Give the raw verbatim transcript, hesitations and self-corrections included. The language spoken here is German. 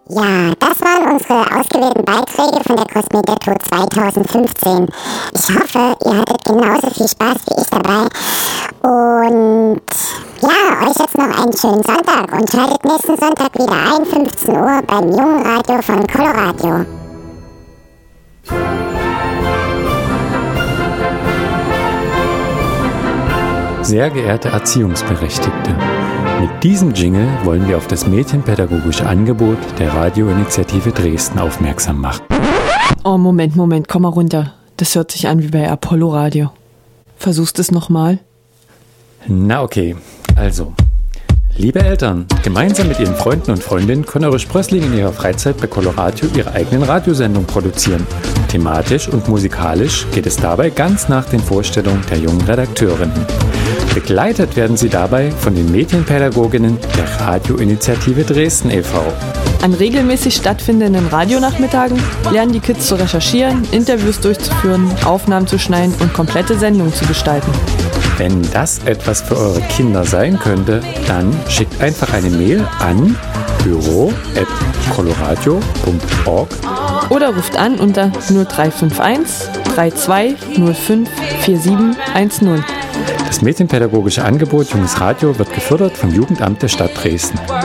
Ja, das waren unsere ausgewählten Beiträge von der Cosmedetto zwanzig fünfzehn. Ich hoffe, ihr hattet genauso viel Spaß wie ich dabei. Und ja, euch jetzt noch einen schönen Sonntag und schaltet nächsten Sonntag wieder ein, fünfzehn Uhr beim Jungen Radio von Coloradio. Sehr geehrte Erziehungsberechtigte, mit diesem Jingle wollen wir auf das medienpädagogische Angebot der Radioinitiative Dresden aufmerksam machen. Oh, Moment, Moment, komm mal runter. Das hört sich an wie bei Apollo Radio. Versuchst es nochmal? Na okay, also, liebe Eltern, gemeinsam mit Ihren Freunden und Freundinnen können eure Sprösslinge in ihrer Freizeit bei Coloradio ihre eigenen Radiosendungen produzieren. Thematisch und musikalisch geht es dabei ganz nach den Vorstellungen der jungen Redakteurinnen. Begleitet werden sie dabei von den Medienpädagoginnen der Radioinitiative Dresden e V An regelmäßig stattfindenden Radionachmittagen lernen die Kids zu recherchieren, Interviews durchzuführen, Aufnahmen zu schneiden und komplette Sendungen zu gestalten. Wenn das etwas für eure Kinder sein könnte, dann schickt einfach eine Mail an büro at coloradio punkt org oder ruft an unter null drei fünf eins drei zwei null fünf vier sieben eins null. Das medienpädagogische Angebot Junges Radio wird gefördert vom Jugendamt der Stadt Dresden.